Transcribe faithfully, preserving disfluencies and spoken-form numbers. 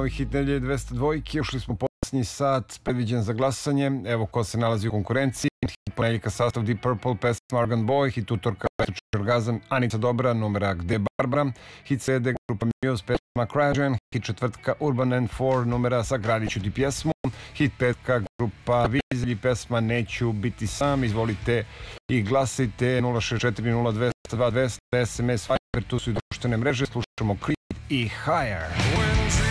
novi hit nedelje dvesta dvojke. Ušli smo posljednji sat, predviđen za glasanje. Evo ko se nalazi u konkurenciji. Hit ponedeljka sastav Deep Purple, pesma Organ Boy, hit utorka Orgazam, Anica Dobra, numera Gde Barbara, hit srede grupa Muse, pesma Cryogen, hit četvrtka Urban N četiri, numera Sagradiću ti pjesmu, hit petka grupa Vizelji, pesma Neću biti sam. Izvolite i glasajte. Nula šest četiri nula dva dva dva S M S Viber, tu su i društvene mreže. Slušamo Creed i Higher.